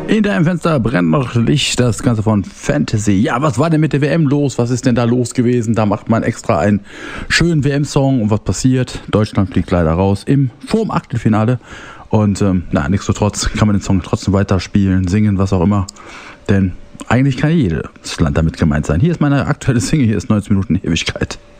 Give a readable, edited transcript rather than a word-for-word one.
In deinem Fenster brennt noch Licht, das Ganze von Fantasy. Ja, was war denn mit der WM los? Was ist denn da los gewesen? Da macht man extra einen schönen WM-Song. Und was passiert? Deutschland fliegt leider raus vorm Achtelfinale. Und nichtsdestotrotz kann man den Song trotzdem weiterspielen, singen, was auch immer. Denn eigentlich kann jedes Land damit gemeint sein. Hier ist meine aktuelle Single, hier ist 19 Minuten Ewigkeit.